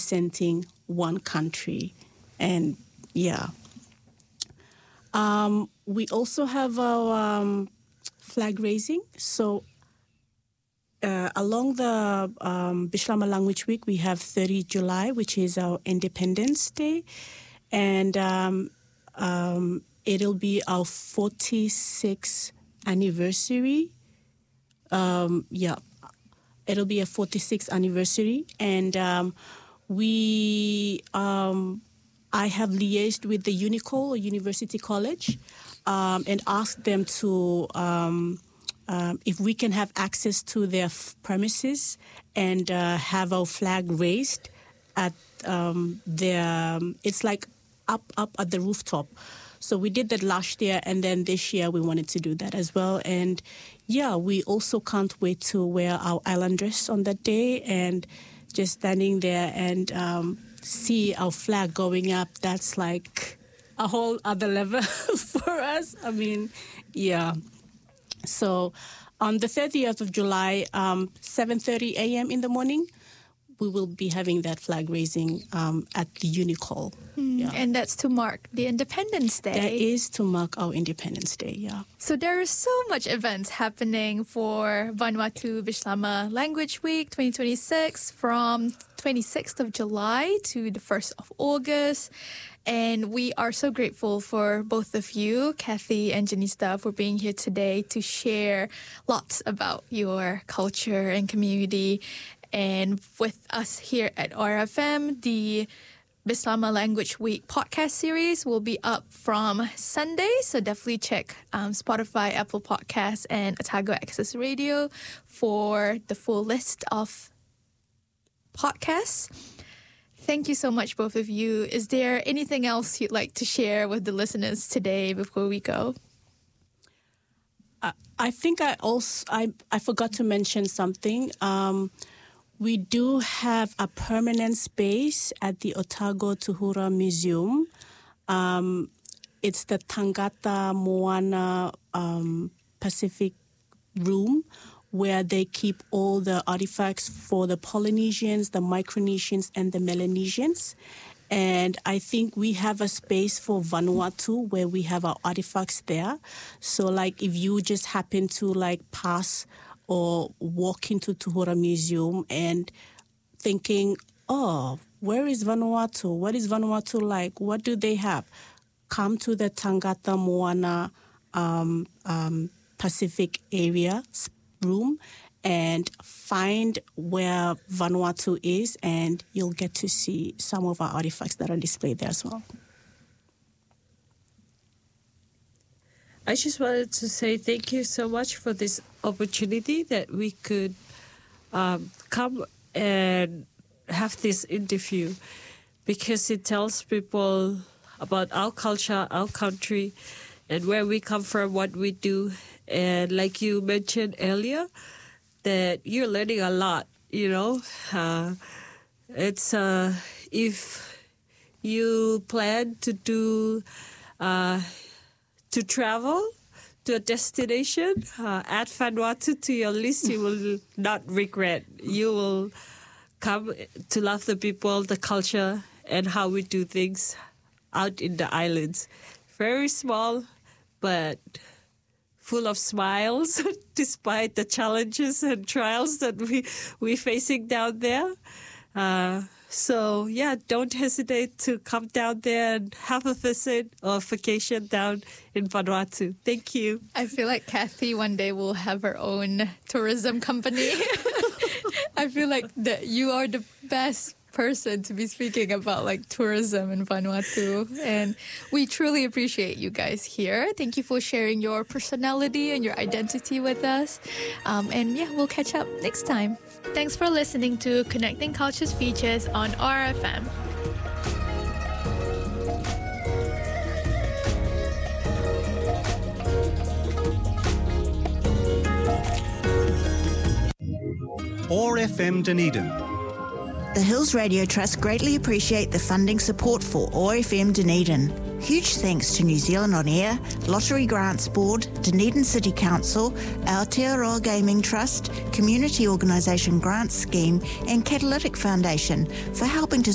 representing one country. And yeah. We also have our flag raising. So along the Bislama Language Week, we have 30 July, which is our Independence Day. And it'll be our 46th anniversary. It'll be a 46th anniversary. And I have liaised with the UNICOL, or University College, and asked them to, if we can have access to their premises and have our flag raised at it's like up at the rooftop. So we did that last year, and then this year we wanted to do that as well. And yeah, we also can't wait to wear our island dress on that day and just standing there and see our flag going up. That's like a whole other level for us. I mean, yeah. So on the 30th of July, 7:30 a.m. in the morning, we will be having that flag raising at the UNICOL. Yeah. And that's to mark the Independence Day. That is to mark our Independence Day, yeah. So there are so much events happening for Vanuatu Bislama Language Week 2026 from 26th of July to the 1st of August. And we are so grateful for both of you, Kathy and Janista, for being here today to share lots about your culture and community. And with us here at RFM, the Bislama Language Week podcast series will be up from Sunday. So definitely check Spotify, Apple Podcasts, and Otago Access Radio for the full list of podcasts. Thank you so much, both of you. Is there anything else you'd like to share with the listeners today before we go? I think I forgot to mention something. We do have a permanent space at the Otago Tuhura Museum. It's the Tangata Moana Pacific Room, where they keep all the artifacts for the Polynesians, the Micronesians, and the Melanesians. And I think we have a space for Vanuatu where we have our artifacts there. So, like, if you just happen to, like, pass or walk into Tuhura Museum and thinking, oh, where is Vanuatu? What is Vanuatu like? What do they have? Come to the Tangata Moana Pacific area room and find where Vanuatu is, and you'll get to see some of our artifacts that are displayed there as well. I just wanted to say thank you so much for this opportunity that we could come and have this interview, because it tells people about our culture, our country, and where we come from, what we do. And like you mentioned earlier, that you're learning a lot, you know. It's if you plan to do to travel to a destination, add Vanuatu to your list. You will not regret. You will come to love the people, the culture, and how we do things out in the islands. Very small, but full of smiles, despite the challenges and trials that we're facing down there. So, yeah, don't hesitate to come down there and have a visit or vacation down in Vanuatu. Thank you. I feel like Kathy one day will have her own tourism company. I feel like that you are the best person to be speaking about like tourism in Vanuatu, and we truly appreciate you guys here. Thank you for sharing your personality and your identity with us, and yeah, we'll catch up next time. Thanks for listening to Connecting Cultures Features on RFM. RFM Dunedin. The Hills Radio Trust greatly appreciate the funding support for ORFM Dunedin. Huge thanks to New Zealand On Air, Lottery Grants Board, Dunedin City Council, Aotearoa Gaming Trust, Community Organisation Grants Scheme and Catalytic Foundation for helping to